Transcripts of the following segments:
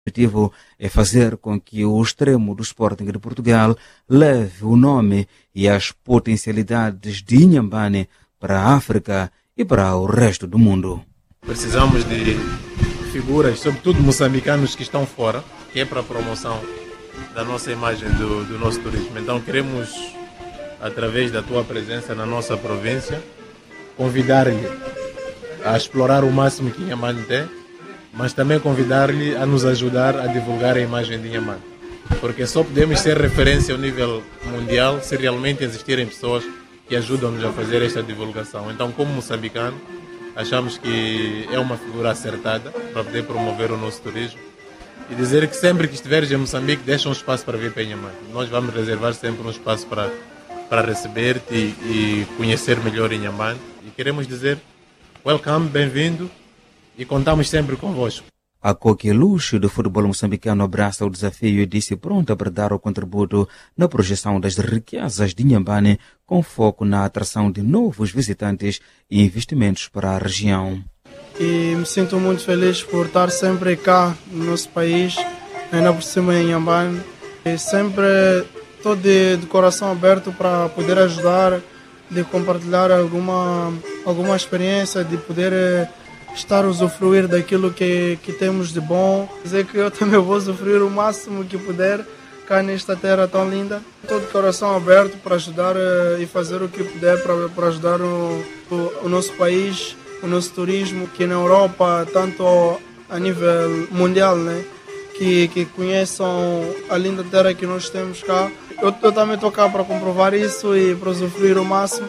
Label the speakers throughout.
Speaker 1: objetivo é fazer com que o extremo do Sporting de Portugal leve o nome e as potencialidades de Inhambane para a África e para o resto do mundo.
Speaker 2: Precisamos de figuras, sobretudo moçambicanos que estão fora, que é para a promoção da nossa imagem do nosso turismo. Então queremos, através da tua presença na nossa província, convidar-lhe a explorar o máximo que Inhambane tem, mas também convidar-lhe a nos ajudar a divulgar a imagem de Inhambane. Porque só podemos ser referência ao nível mundial se realmente existirem pessoas que ajudam-nos a fazer esta divulgação. Então, como moçambicano, achamos que é uma figura acertada para poder promover o nosso turismo e dizer que sempre que estiveres em Moçambique, deixa um espaço para vir para Inhambane. Nós vamos reservar sempre um espaço para receber-te e conhecer melhor Inhambane. E queremos dizer, welcome, bem-vindo, e contamos sempre convosco.
Speaker 1: A Coqueluche do futebol moçambicano abraça o desafio e disse pronta para dar o contributo na projeção das riquezas de Inhambane, com foco na atração de novos visitantes e investimentos para a região.
Speaker 3: E me sinto muito feliz por estar sempre cá no nosso país, ainda por cima em Inhambane. E sempre estou de coração aberto para poder ajudar, de compartilhar alguma experiência, de poder estar a usufruir daquilo que temos de bom. Dizer que eu também vou usufruir o máximo que puder cá nesta terra tão linda. Estou de coração aberto para ajudar e fazer o que puder para ajudar o nosso país, o nosso turismo, que na Europa, tanto a nível mundial, né, que conheçam a linda terra que nós temos cá. Eu também estou cá para comprovar isso e para usufruir o máximo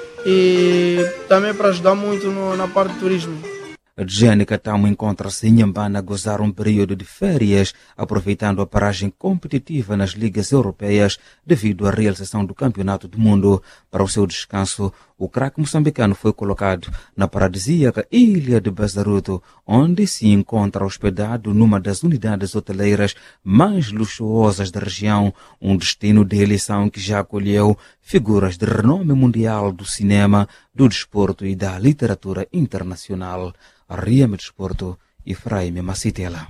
Speaker 3: e também para ajudar muito na parte do turismo.
Speaker 1: Jenny Katamo encontra-se em Inhambane a gozar um período de férias, aproveitando a paragem competitiva nas ligas europeias devido à realização do Campeonato do Mundo. Para o seu descanso, o craque moçambicano foi colocado na paradisíaca ilha de Bazaruto, onde se encontra hospedado numa das unidades hoteleiras mais luxuosas da região, um destino de eleição que já acolheu figuras de renome mundial do cinema, do desporto e da literatura internacional. Riame Desporto e Fraime Macitela.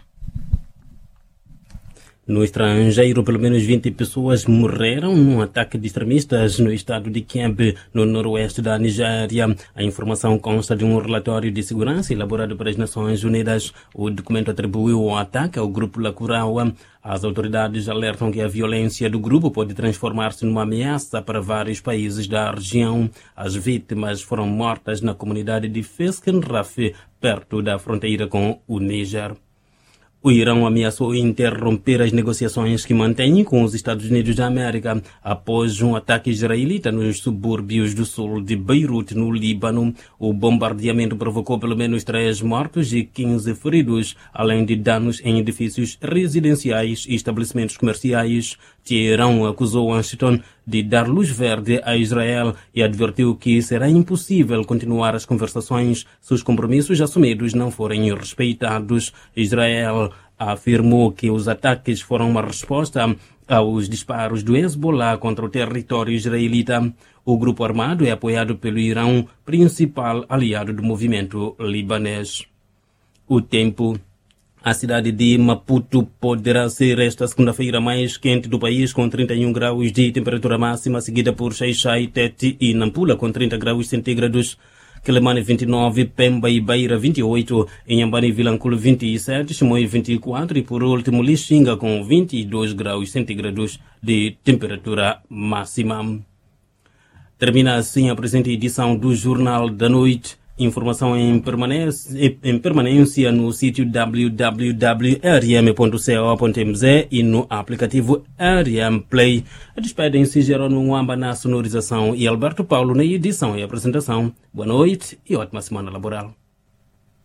Speaker 4: No estrangeiro, pelo menos 20 pessoas morreram num ataque de extremistas no estado de Kebbi, no noroeste da Nigéria. A informação consta de um relatório de segurança elaborado pelas Nações Unidas. O documento atribuiu o ataque ao grupo Lakurawa. As autoridades alertam que a violência do grupo pode transformar-se numa ameaça para vários países da região. As vítimas foram mortas na comunidade de Feskenrafe, perto da fronteira com o Níger. O Irão ameaçou interromper as negociações que mantém com os Estados Unidos da América após um ataque israelita nos subúrbios do sul de Beirute, no Líbano. O bombardeamento provocou pelo menos 3 mortos e 15 feridos, além de danos em edifícios residenciais e estabelecimentos comerciais. Teherão acusou Washington de dar luz verde a Israel e advertiu que será impossível continuar as conversações se os compromissos assumidos não forem respeitados. Israel afirmou que os ataques foram uma resposta aos disparos do Hezbollah contra o território israelita. O grupo armado é apoiado pelo Irão, principal aliado do movimento libanês. O tempo. A cidade de Maputo poderá ser esta segunda-feira mais quente do país, com 31 graus de temperatura máxima, seguida por Xai-Xai, Tete e Nampula, com 30 graus centígrados. Quelimane 29, Pemba e Beira 28, Inhambane e Vilanculo 27, Chimoio 24 e por último Lixinga com 22 graus centígrados de temperatura máxima. Termina assim a presente edição do Jornal da Noite. Informação em permanência no sítio www.rm.co.mz e no aplicativo RM Play. Despedem-se Jerônimo Mwamba na sonorização e Alberto Paulo na edição e apresentação. Boa noite e ótima semana laboral.